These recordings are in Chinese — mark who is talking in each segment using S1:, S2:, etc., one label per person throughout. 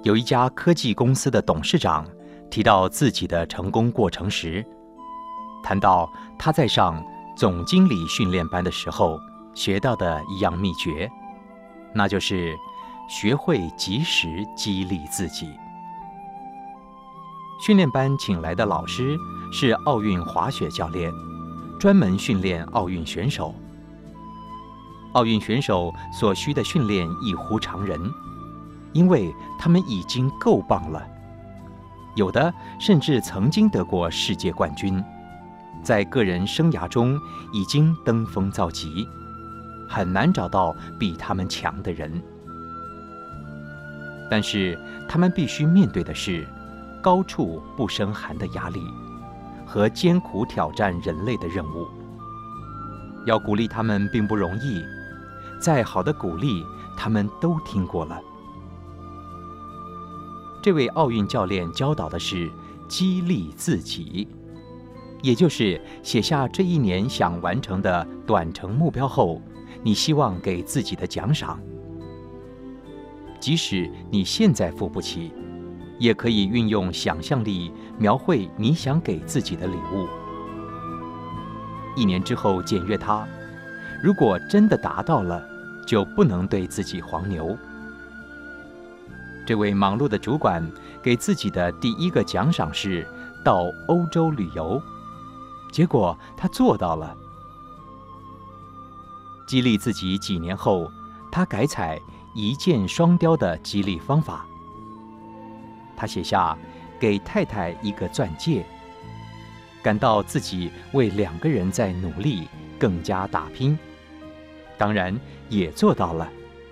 S1: 有一家科技公司的董事长提到自己的成功过程时，谈到他在上总经理训练班的时候学到的一样秘诀，那就是学会及时激励自己。训练班请来的老师是奥运滑雪教练，专门训练奥运选手。奥运选手所需的训练异乎常人，因为他们已经够棒了，有的甚至曾经得过世界冠军，在个人生涯中已经登峰造极，很难找到比他们强的人。但是他们必须面对的是高处不胜寒的压力和艰苦挑战人类的任务。要鼓励他们并不容易，再好的鼓励他们都听过了。这位奥运教练教导的是激励自己，也就是写下这一年想完成的短程目标后，你希望给自己的奖赏。即使你现在付不起，也可以运用想象力描绘你想给自己的礼物。1年之后检阅它，如果真的达到了，就不能对自己黄牛。这位忙碌的主管给自己的第一个奖赏是到欧洲旅游，结果他做到了。激励自己几年后，他改采一箭双雕的激励方法。他写下给太太一个钻戒，感到自己为2个人在努力，更加打拼，当然也做到了。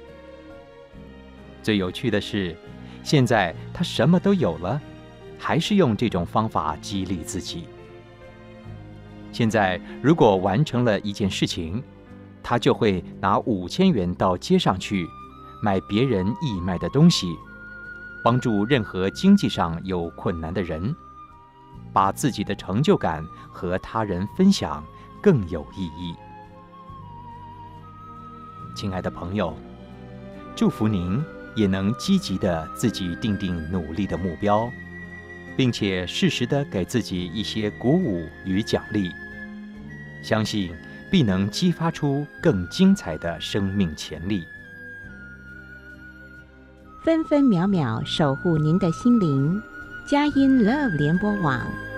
S1: 最有趣的是，现在他什么都有了，还是用这种方法激励自己。现在如果完成了一件事情，他就会拿5000元到街上去买别人义卖的东西，帮助任何经济上有困难的人，把自己的成就感和他人分享更有意义。亲爱的朋友，祝福您也能积极地自己定定努力的目标，并且适时地给自己一些鼓舞与奖励，相信必能激发出更精彩的生命潜力。
S2: 分分秒秒守护您的心灵，佳音 Love 联播网